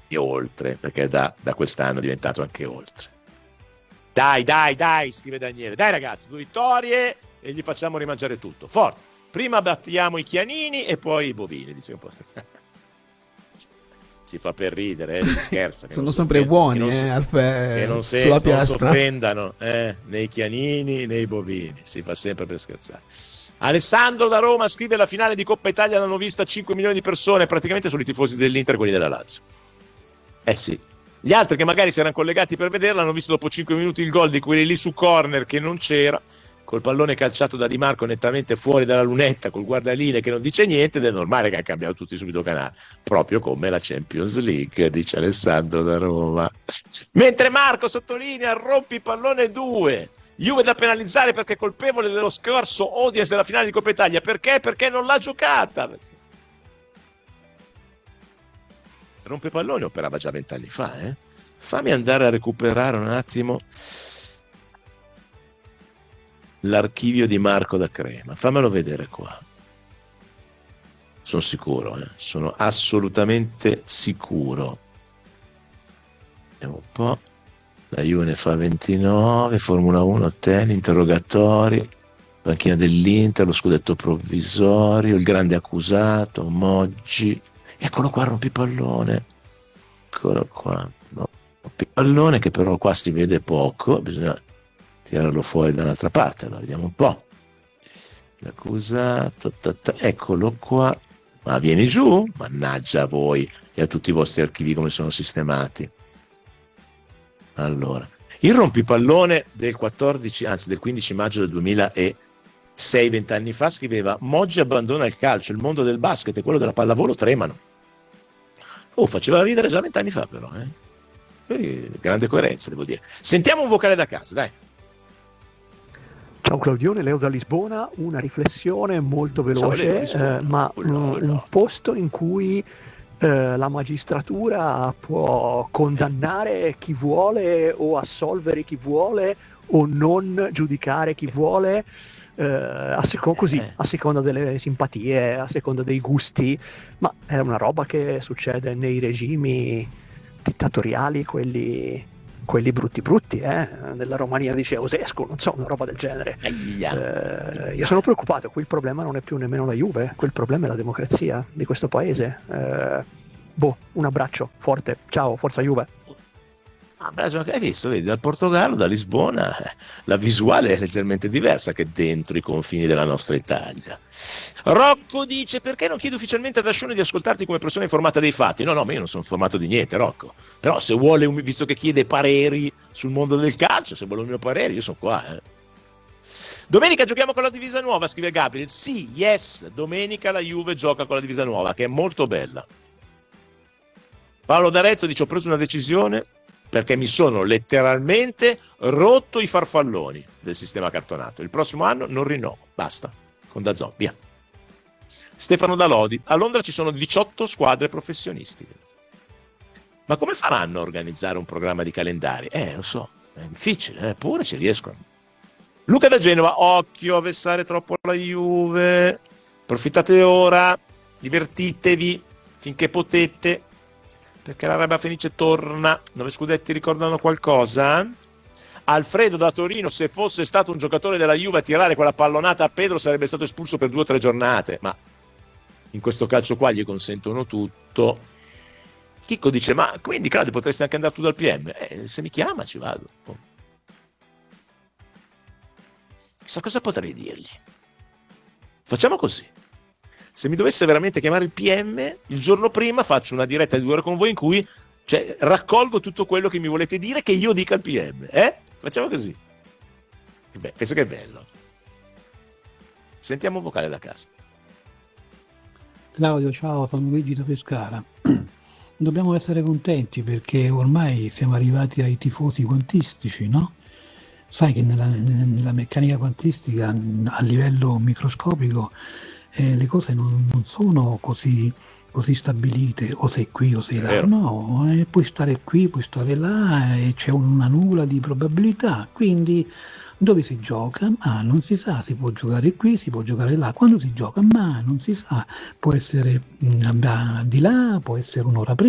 e oltre, perché da quest'anno è diventato anche oltre. Dai, scrive Daniele. Dai ragazzi, 2 vittorie e gli facciamo rimangiare tutto. Forte. Prima battiamo i chianini e poi i bovini, dice un po'. Si fa per ridere, si scherza. Sono sempre buoni, che non si offendano né i chianini né i bovini, si fa sempre per scherzare. Alessandro da Roma scrive: la finale di Coppa Italia l'hanno vista 5 milioni di persone, praticamente sono i tifosi dell'Inter e quelli della Lazio. Sì. Gli altri che magari si erano collegati per vederla hanno visto dopo 5 minuti il gol di quelli lì su corner che non c'era, col pallone calciato da Di Marco nettamente fuori dalla lunetta, col guardaline che non dice niente, ed è normale che hanno cambiato tutti subito canale, proprio come la Champions League, dice Alessandro da Roma. Mentre Marco sottolinea: rompi pallone 2, Juve da penalizzare perché è colpevole dello scorso audience della finale di Coppa Italia. Perché non l'ha giocata. Rompepallone operava già 20 anni fa, Fammi andare a recuperare un attimo l'archivio di Marco da Crema, fammelo vedere qua. Sono sicuro, sono assolutamente sicuro. Vediamo un po'. La Juve ne fa 29, Formula 1, tennis, interrogatori, panchina dell'Inter, lo scudetto provvisorio, il grande accusato, Moggi. Eccolo qua, rompipallone. Eccolo qua. No, rompipallone che però qua si vede poco, bisogna tirarlo fuori da un'altra parte. Allora, vediamo un po'. L'accusato, eccolo qua. Ma vieni giù? Mannaggia a voi e a tutti i vostri archivi come sono sistemati. Allora, il rompipallone del 15 maggio del 2006, 20 anni fa, scriveva: Moggi abbandona il calcio, il mondo del basket e quello della pallavolo tremano. Faceva ridere già 20 anni fa però, grande coerenza, devo dire. Sentiamo un vocale da casa, dai. Ciao Claudione, Leo da Lisbona, una riflessione molto veloce, ma un posto in cui la magistratura può condannare chi vuole o assolvere chi vuole o non giudicare chi vuole, a seconda delle simpatie, a seconda dei gusti, ma è una roba che succede nei regimi dittatoriali, quelli brutti, nella Romania di Ceausescu, non so, una roba del genere. Io sono preoccupato, qui il problema non è più nemmeno la Juve, qui il problema è la democrazia di questo paese. Un abbraccio forte, ciao, forza Juve. Hai visto, vedi, dal Portogallo, da Lisbona, la visuale è leggermente diversa che dentro i confini della nostra Italia. Rocco dice: perché non chiedi ufficialmente ad Ascione di ascoltarti come persona informata dei fatti? No, ma io non sono informato di niente, Rocco. Però se vuole, visto che chiede pareri sul mondo del calcio, se vuole un mio parere, io sono qua. Domenica giochiamo con la divisa nuova, scrive Gabriel. Sì, yes, domenica la Juve gioca con la divisa nuova, che è molto bella. Paolo D'Arezzo dice: ho preso una decisione perché mi sono letteralmente rotto i farfalloni del sistema cartonato. Il prossimo anno non rinnovo, basta, con DAZN, via. Stefano Dalodi: a Londra ci sono 18 squadre professionistiche. Ma come faranno a organizzare un programma di calendari? Lo so, è difficile, eppure ci riescono. Luca da Genova: occhio a vessare troppo la Juve, approfittate ora, divertitevi finché potete, perché la Rabbia Fenice torna. 9 scudetti ricordano qualcosa? Alfredo da Torino: se fosse stato un giocatore della Juve a tirare quella pallonata a Pedro sarebbe stato espulso per 2 o 3 giornate, ma in questo calcio qua gli consentono tutto. Chicco dice: ma quindi Claudio potresti anche andare tu dal PM? Se mi chiama ci vado. Chissà cosa potrei dirgli. Facciamo così: se mi dovesse veramente chiamare il PM, il giorno prima faccio una diretta di 2 ore con voi in cui raccolgo tutto quello che mi volete dire che io dica al PM. Facciamo così. Penso che è bello. Sentiamo un vocale da casa. Claudio, ciao, sono Luigi da Pescara. Dobbiamo essere contenti perché ormai siamo arrivati ai tifosi quantistici, no? Sai che nella meccanica quantistica a livello microscopico le cose non sono così stabilite, o sei qui o sei là, no, puoi stare qui, puoi stare là, e c'è una nuvola di probabilità, quindi dove si gioca? Non si sa, si può giocare qui, si può giocare là, quando si gioca? Non si sa, può essere di là, può essere un'ora prima.